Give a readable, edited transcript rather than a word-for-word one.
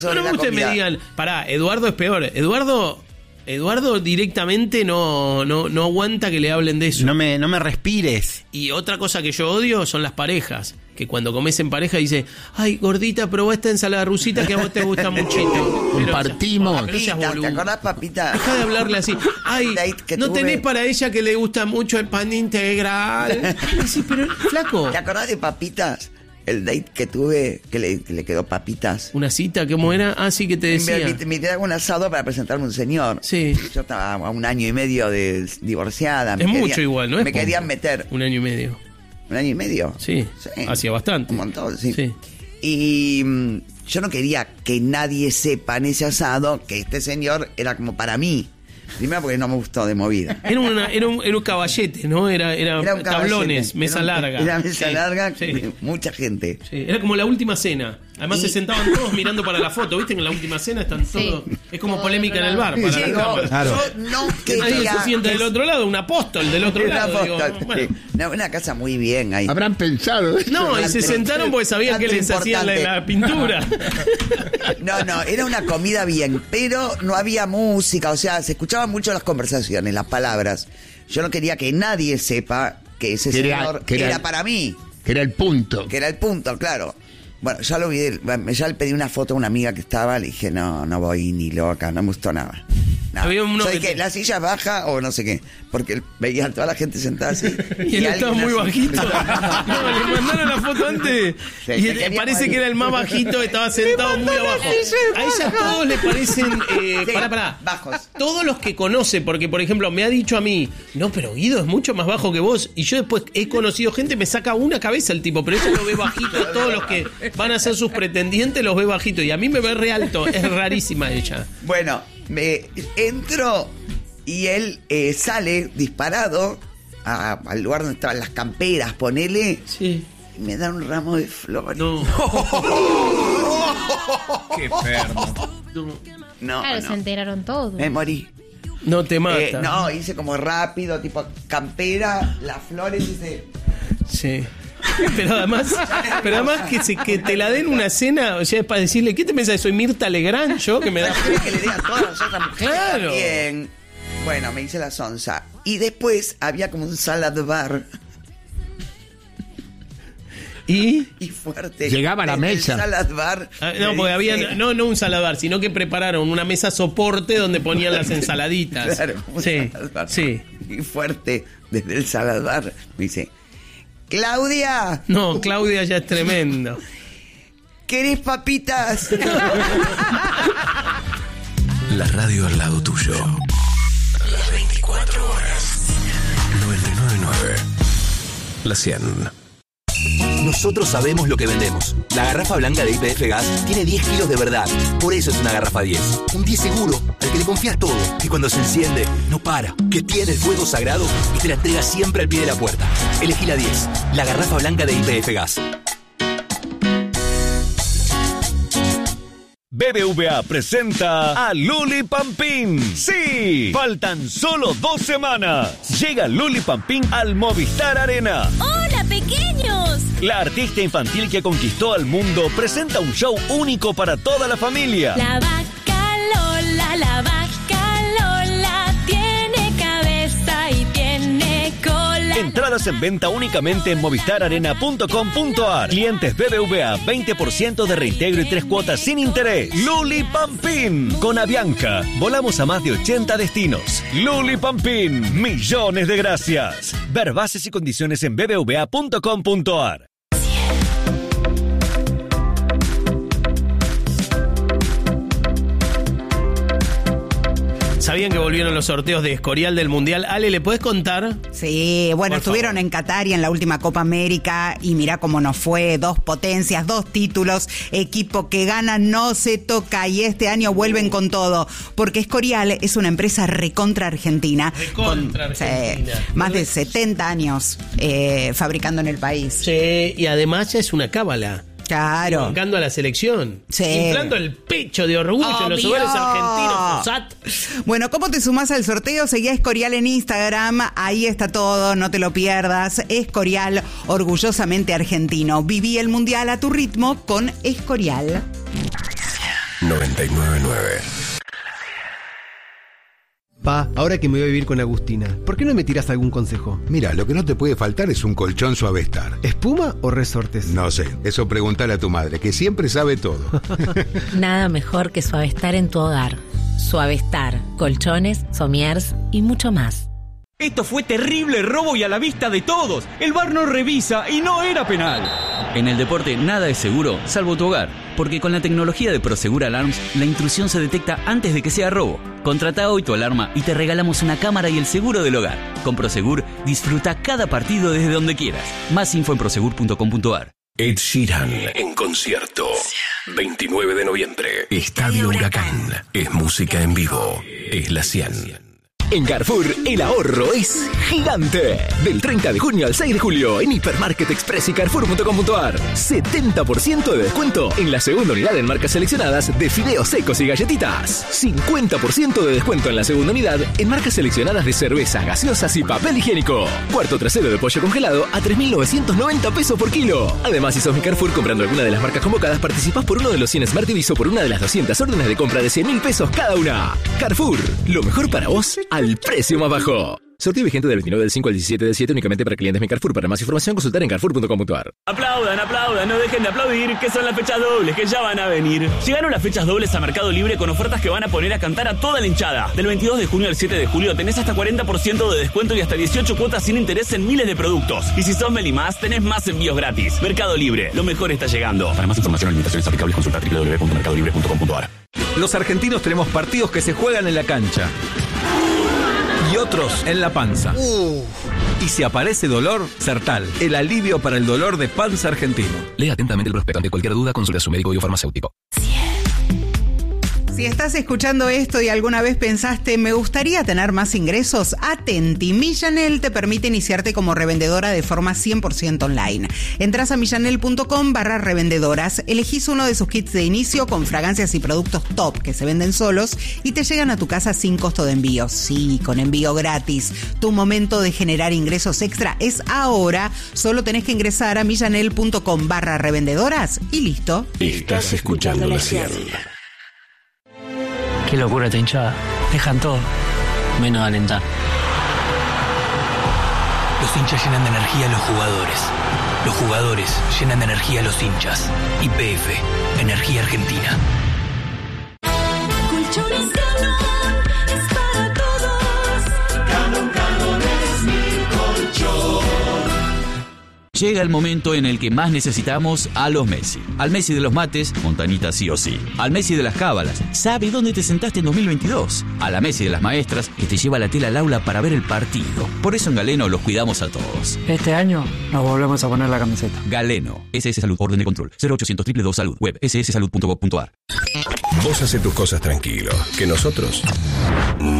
No me ustedes me digan, pará, Eduardo es peor. Eduardo directamente no aguanta que le hablen de eso. No me respires. Y otra cosa que yo odio son las parejas. Que cuando comes en pareja dice, ay, gordita, probá esta ensalada rusita que a vos te gusta muchito. Compartimos. ¿Te acordás, papita? Deja de hablarle así. Ay, ¿no tenés para ella que le gusta mucho el pan integral? Sí, pero flaco. ¿Te acordás de papitas? El date que tuve, que le quedó papitas. ¿Una cita? ¿Cómo era? Ah, sí, que te decía. Me invitaron a un asado para presentarme a un señor. Sí. Yo estaba a 1 año y medio de divorciada. Es mucho igual, ¿no? Me querían meter. 1 año y medio. 1 año y medio. Sí. Hacía bastante. Un montón, sí. Y yo no quería que nadie sepa en ese asado que este señor era como para mí. Primero porque no me gustó de movida. Era un caballete, ¿no? Era un tablones, mesa larga. Era mesa larga, sí. Mucha gente. Sí. Era como la última cena. Además se sentaban todos mirando para la foto. ¿Viste? En la última cena están todos... Es como polémica en el bar. Para la cámara. Claro. Yo no quería... Nadie se sienta del otro lado, un apóstol del otro lado. Digo, bueno. Una casa muy bien ahí. Habrán pensado esto. No, y se sentaron porque sabían que les hacían la pintura. No, era una comida bien, pero no había música, o sea, se escuchaban mucho las conversaciones, las palabras. Yo no quería que nadie sepa que ese señor era para mí. Que era el punto. Que era el punto, claro. Bueno, ya lo vi, ya le pedí una foto a una amiga que estaba, le dije, no voy ni loca, no me gustó nada. No. Había uno que la silla baja o no sé qué, porque veía a toda la gente sentada así. Y él estaba muy bajito. No, le mandaron la foto antes. Sí, y parece que era el más bajito, estaba sentado muy abajo. A ella todos le parecen... pará. Bajos. Todos los que conoce, porque por ejemplo me ha dicho a mí, no, pero Guido es mucho más bajo que vos. Y yo después he conocido gente, me saca una cabeza el tipo, pero ella lo ve bajito. Todos los que van a ser sus pretendientes los ve bajito. Y a mí me ve re alto. Es rarísima ella. Bueno, entro y él sale disparado al lugar donde estaban las camperas, ponele. Sí. Y me da un ramo de flores. No. Qué perro. No. Claro, se enteraron todos. Me morí. No te mata. No, hice como rápido, tipo campera, las flores, hice... Sí. Pero además que te la den una cena, o sea, es para decirle, ¿qué te pensás? ¿Soy Mirta Legrand yo? Que me da... que le den a todas las otras mujeres. Claro. También. Bueno, me hice la sonza. Y después había como un salad bar. ¿Y? fuerte. Llegaba a la mesa. El salad bar. No, porque había no un salad bar, sino que prepararon una mesa soporte donde ponían las ensaladitas. Claro, salad bar. Sí. Y fuerte, desde el salad bar, me dice, Claudia. No, Claudia ya es tremendo. ¿Querés papitas? La radio al lado tuyo. Las 24 horas. 99.9. La 100. Nosotros sabemos lo que vendemos. La garrafa blanca de YPF Gas tiene 10 kilos de verdad. Por eso es una garrafa 10. Un 10 seguro, al que le confías todo. Que cuando se enciende, no para. Que tiene el fuego sagrado y te la entrega siempre al pie de la puerta. Elegí la 10. La garrafa blanca de YPF Gas. BBVA presenta a Luli Pampín. ¡Sí! Faltan solo 2 semanas. Llega Luli Pampín al Movistar Arena. ¡Hola, pequeños! La artista infantil que conquistó al mundo presenta un show único para toda la familia. La vaca Lola tiene cabeza y tiene cola. Entradas en venta únicamente en movistararena.com.ar. Clientes BBVA, 20% de reintegro y 3 cuotas sin interés. Luli Pampín. Con Avianca, volamos a más de 80 destinos. Luli Pampín, millones de gracias. Ver bases y condiciones en bbva.com.ar. ¿Sabían que volvieron los sorteos de Escorial del Mundial? Ale, ¿le podés contar? Sí, bueno, Por estuvieron favor. en Qatar y en la última Copa América y mirá cómo nos fue, 2 potencias, 2 títulos, equipo que gana no se toca y este año vuelven con todo, porque Escorial es una empresa recontra argentina. Recontra Argentina. Más de 70 años fabricando en el país. Sí, y además ya es una cábala. Claro. Bancando a la selección. Sí. Inflando el pecho de orgullo en los hogares argentinos. Fosat. Bueno, ¿cómo te sumás al sorteo? Seguí a Escorial en Instagram. Ahí está todo, no te lo pierdas. Escorial, orgullosamente argentino. Viví el mundial a tu ritmo con Escorial. 999. Pa, ahora que me voy a vivir con Agustina, ¿por qué no me tiras algún consejo? Mira, lo que no te puede faltar es un colchón Suavestar. ¿Espuma o resortes? No sé, eso preguntale a tu madre, que siempre sabe todo. Nada mejor que Suavestar en tu hogar. Suavestar, colchones, somiers y mucho más. Esto fue terrible robo y a la vista de todos. El VAR no revisa y no era penal. En el deporte nada es seguro, salvo tu hogar. Porque con la tecnología de Prosegur Alarms, la intrusión se detecta antes de que sea robo. Contrata hoy tu alarma y te regalamos una cámara y el seguro del hogar. Con Prosegur, disfruta cada partido desde donde quieras. Más info en prosegur.com.ar. Ed Sheeran en concierto. 29 de noviembre. Estadio Huracán. Es música en vivo. Es la 100. En Carrefour, el ahorro es gigante. Del 30 de junio al 6 de julio, en Hipermarket Express y Carrefour.com.ar. 70% de descuento en la segunda unidad en marcas seleccionadas de fideos secos y galletitas. 50% de descuento en la segunda unidad en marcas seleccionadas de cerveza, gaseosas y papel higiénico. Cuarto trasero de pollo congelado a 3.990 pesos por kilo. Además, si sos mi Carrefour comprando alguna de las marcas convocadas, participás por uno de los 100 Smart TVs o por una de las 200 órdenes de compra de 100.000 pesos cada una. Carrefour, lo mejor para vos al precio más bajo. Sorteo vigente del 29 del 5 al 17 del 7 únicamente para clientes de Carrefour. Para más información consultar en carrefour.com.ar. Aplaudan, no dejen de aplaudir, que son las fechas dobles, que ya van a venir. Llegaron las fechas dobles a Mercado Libre con ofertas que van a poner a cantar a toda la hinchada. Del 22 de junio al 7 de julio tenés hasta 40% de descuento y hasta 18 cuotas sin interés en miles de productos. Y si sos Melimás, tenés más envíos gratis. Mercado Libre, lo mejor está llegando. Para más información o limitaciones aplicables, consulta www.mercadolibre.com.ar. Los argentinos tenemos partidos que se juegan en la cancha y otros en la panza. Y si aparece dolor, Sertal, el alivio para el dolor de panza argentino. Lea atentamente el prospecto. Ante cualquier duda, consulte a su médico o farmacéutico. Si estás escuchando esto y alguna vez pensaste, me gustaría tener más ingresos, atenti. Millanel te permite iniciarte como revendedora de forma 100% online. Entras a millanel.com/revendedoras, elegís uno de sus kits de inicio con fragancias y productos top que se venden solos y te llegan a tu casa sin costo de envío. Sí, con envío gratis. Tu momento de generar ingresos extra es ahora. Solo tenés que ingresar a millanel.com/revendedoras y listo. Estás escuchando la 100. Qué locura esta hinchada. Dejan todo, menos alentar. Los hinchas llenan de energía a los jugadores. Los jugadores llenan de energía a los hinchas. YPF, Energía Argentina. Colchones Galón es para todos. Galón es mi colchón. Llega el momento en el que más necesitamos a los Messi. Al Messi de los mates, Montanita sí o sí. Al Messi de las cábalas, sabe dónde te sentaste en 2022. A la Messi de las maestras, que te lleva la tela al aula para ver el partido. Por eso en Galeno los cuidamos a todos. Este año nos volvemos a poner la camiseta. Galeno, SS Salud, orden de control, 0800 222 Salud, web sssalud.gov.ar. Vos haces tus cosas tranquilo, que nosotros